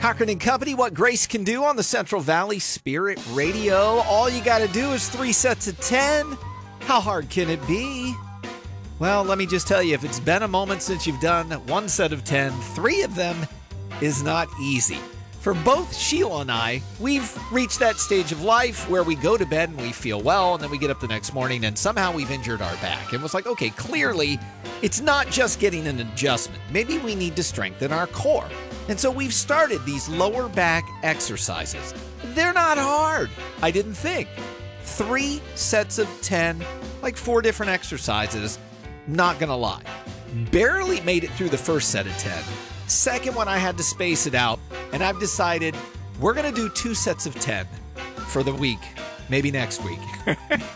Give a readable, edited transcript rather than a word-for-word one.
Cochran and Company, what Grace can do on the Central Valley Spirit Radio. All you got to do is 3 sets of 10. How hard can it be? Well, let me just tell you, if it's been a moment since you've done 1 set of 10, 3 of them is not easy. For both Sheila and I, we've reached that stage of life where we go to bed and we feel well, and then we get up the next morning and somehow we've injured our back. And it was like, okay, clearly it's not just getting an adjustment. Maybe we need to strengthen our core. And so we've started these lower back exercises. They're not hard, I didn't think. 3 sets of 10, like 4 different exercises. Not gonna lie. Barely made it through the first set of 10. Second one, I had to space it out, and I've decided we're gonna do 2 sets of 10 for the week, maybe next week.